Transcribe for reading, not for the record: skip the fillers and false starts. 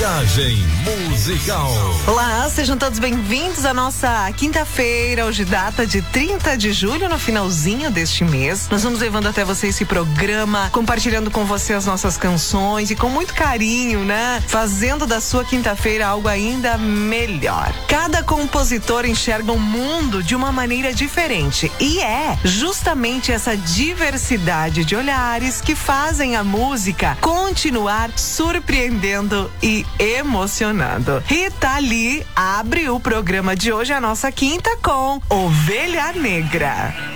Viagem musical. Olá, sejam todos bem-vindos à nossa quinta-feira, hoje data de 30 de julho, no finalzinho deste mês. Nós vamos levando até você esse programa, compartilhando com você as nossas canções e com muito carinho, né? Fazendo da sua quinta-feira algo ainda melhor. Cada compositor enxerga o mundo de uma maneira diferente e é justamente essa diversidade de olhares que fazem a música continuar surpreendendo e emocionando. Rita Lee abre o programa de hoje, a nossa quinta, com Ovelha Negra.